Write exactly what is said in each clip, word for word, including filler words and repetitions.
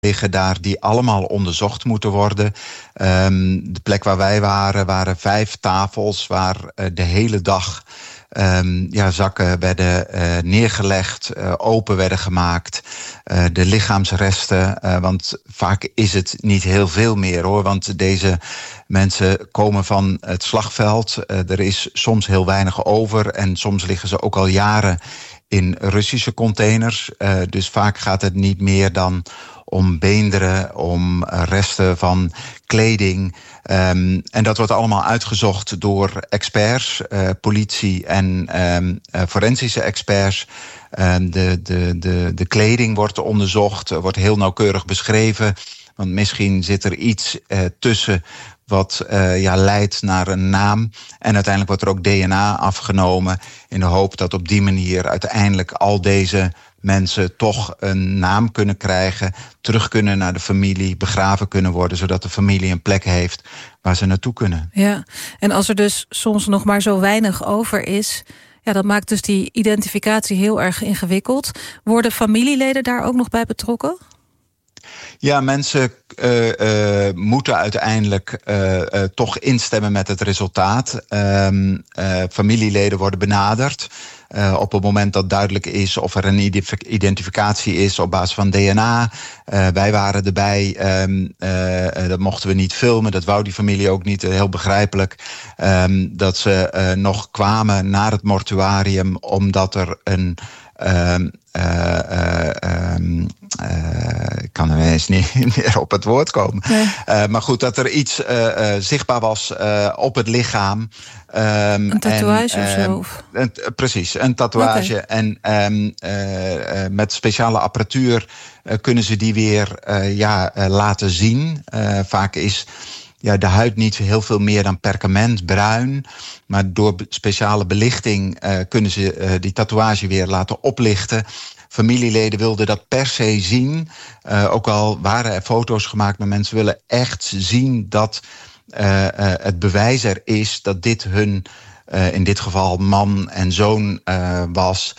liggen daar die allemaal onderzocht moeten worden. Um, de plek waar wij waren, waren vijf tafels waar uh, de hele dag um, ja, zakken werden uh, neergelegd, uh, open werden gemaakt. Uh, de lichaamsresten, uh, want vaak is het niet heel veel meer hoor, want deze mensen komen van het slagveld. Uh, er is soms heel weinig over en soms liggen ze ook al jaren in Russische containers. Uh, dus vaak gaat het niet meer dan om beenderen, om resten van kleding. Um, en dat wordt allemaal uitgezocht door experts, uh, politie en um, uh, forensische experts. Um, de, de, de, de kleding wordt onderzocht, wordt heel nauwkeurig beschreven. Want misschien zit er iets uh, tussen wat uh, ja, leidt naar een naam. En uiteindelijk wordt er ook D N A afgenomen in de hoop dat op die manier uiteindelijk al deze mensen toch een naam kunnen krijgen, terug kunnen naar de familie, begraven kunnen worden, zodat de familie een plek heeft waar ze naartoe kunnen. Ja, en als er dus soms nog maar zo weinig over is, ja, dat maakt dus die identificatie heel erg ingewikkeld. Worden familieleden daar ook nog bij betrokken? Ja, mensen uh, uh, moeten uiteindelijk uh, uh, toch instemmen met het resultaat. Um, uh, familieleden worden benaderd. Uh, op het moment dat duidelijk is of er een identificatie is op basis van D N A. Uh, wij waren erbij, um, uh, dat mochten we niet filmen, dat wou die familie ook niet, heel begrijpelijk. Um, dat ze uh, nog kwamen naar het mortuarium omdat er een Um, uh, uh, um, uh, ik kan er eens niet meer op het woord komen. Nee. Uh, maar goed, dat er iets uh, uh, zichtbaar was uh, op het lichaam. Um, een tatoeage en, of um, zo? Een, precies, een tatoeage. Okay. En um, uh, uh, met speciale apparatuur uh, kunnen ze die weer uh, ja, uh, laten zien. Uh, vaak is ja, de huid niet heel veel meer dan perkamentbruin. Maar door speciale belichting uh, kunnen ze uh, die tatoeage weer laten oplichten. Familieleden wilden dat per se zien. Uh, ook al waren er foto's gemaakt, maar mensen willen echt zien dat uh, uh, het bewijs er is dat dit hun, uh, in dit geval man en zoon uh, was.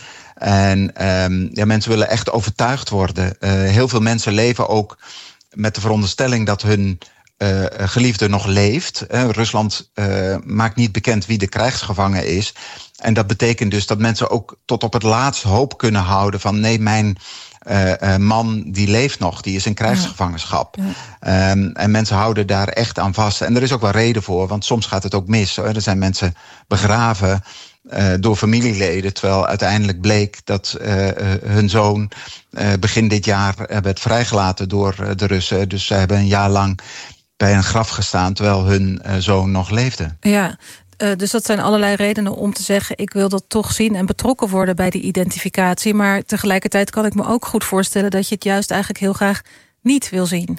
En um, ja, mensen willen echt overtuigd worden. Uh, heel veel mensen leven ook met de veronderstelling dat hun Uh, geliefde nog leeft. Uh, Rusland uh, maakt niet bekend wie de krijgsgevangen is. En dat betekent dus dat mensen ook tot op het laatst hoop kunnen houden van nee, mijn uh, uh, man die leeft nog, die is in krijgsgevangenschap. Ja. Ja. Um, en mensen houden daar echt aan vast. En er is ook wel reden voor, want soms gaat het ook mis. Hoor. Er zijn mensen begraven Uh, door familieleden, terwijl uiteindelijk bleek dat uh, uh, hun zoon uh, begin dit jaar uh, werd vrijgelaten door uh, de Russen. Dus ze hebben een jaar lang bij een graf gestaan terwijl hun uh, zoon nog leefde. Ja, uh, dus dat zijn allerlei redenen om te zeggen, ik wil dat toch zien en betrokken worden bij die identificatie. Maar tegelijkertijd kan ik me ook goed voorstellen dat je het juist eigenlijk heel graag niet wil zien.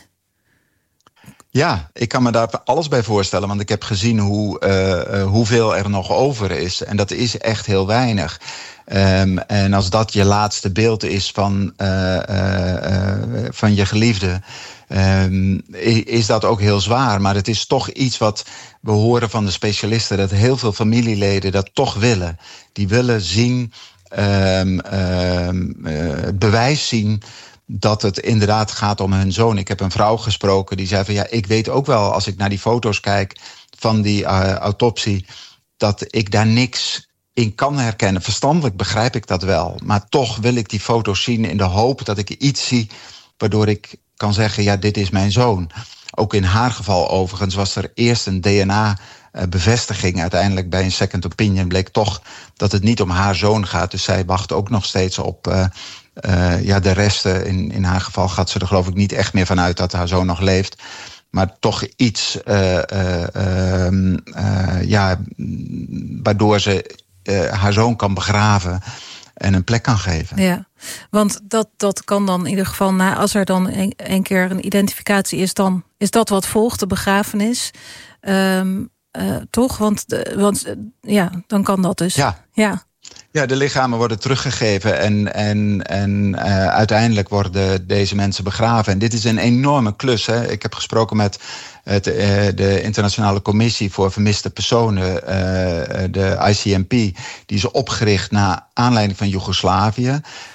Ja, ik kan me daar alles bij voorstellen, want ik heb gezien hoe, uh, uh, hoeveel er nog over is. En dat is echt heel weinig. Um, en als dat je laatste beeld is van, uh, uh, uh, van je geliefde, um, is dat ook heel zwaar. Maar het is toch iets wat we horen van de specialisten, dat heel veel familieleden dat toch willen. Die willen zien, um, um, uh, het bewijs zien dat het inderdaad gaat om hun zoon. Ik heb een vrouw gesproken die zei van ja, ik weet ook wel als ik naar die foto's kijk van die uh, autopsie, dat ik daar niks in kan herkennen. Verstandelijk begrijp ik dat wel, maar toch wil ik die foto's zien in de hoop dat ik iets zie waardoor ik kan zeggen ja, dit is mijn zoon. Ook in haar geval overigens was er eerst een D N A-bevestiging. Uiteindelijk bij een second opinion bleek toch dat het niet om haar zoon gaat. Dus zij wacht ook nog steeds op Uh, Uh, ja, de resten, in, in haar geval gaat ze er geloof ik niet echt meer van uit dat haar zoon nog leeft. Maar toch iets, uh, uh, uh, uh, ja, waardoor ze uh, haar zoon kan begraven en een plek kan geven. Ja, want dat, dat kan dan in ieder geval, na, als er dan een, een keer een identificatie is, dan is dat wat volgt, de begrafenis. Um, uh, toch? Want, uh, want uh, ja, dan kan dat dus. Ja. Ja. Ja, de lichamen worden teruggegeven en, en, en uh, uiteindelijk worden deze mensen begraven. En dit is een enorme klus. Hè. Ik heb gesproken met het, uh, de Internationale Commissie voor Vermiste Personen, uh, de I C M P. Die is opgericht naar aanleiding van Joegoslavië.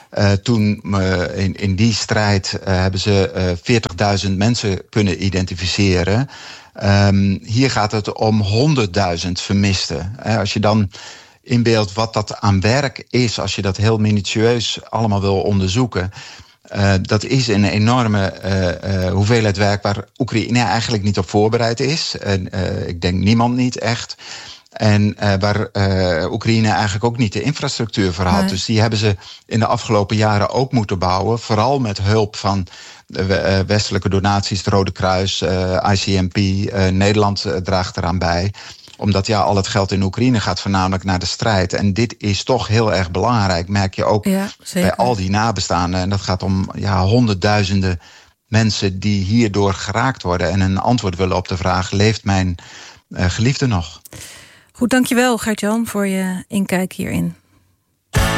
Uh, toen uh, in, in die strijd uh, hebben ze uh, veertigduizend mensen kunnen identificeren. Um, hier gaat het om honderdduizend vermisten. Uh, als je dan inbeeldt wat dat aan werk is, als je dat heel minutieus allemaal wil onderzoeken. Uh, dat is een enorme uh, uh, hoeveelheid werk waar Oekraïne eigenlijk niet op voorbereid is. En uh, ik denk niemand niet echt. En uh, waar uh, Oekraïne eigenlijk ook niet de infrastructuur voor had. Nee. Dus die hebben ze in de afgelopen jaren ook moeten bouwen. Vooral met hulp van de uh, westelijke donaties, het Rode Kruis, uh, I C M P. Uh, Nederland uh, draagt eraan bij. Omdat ja, al het geld in Oekraïne gaat voornamelijk naar de strijd. En dit is toch heel erg belangrijk, merk je ook ja, bij al die nabestaanden. En dat gaat om ja, honderdduizenden mensen die hierdoor geraakt worden en een antwoord willen op de vraag: leeft mijn uh, geliefde nog? Goed, dankjewel Gert-Jan voor je inkijk hierin.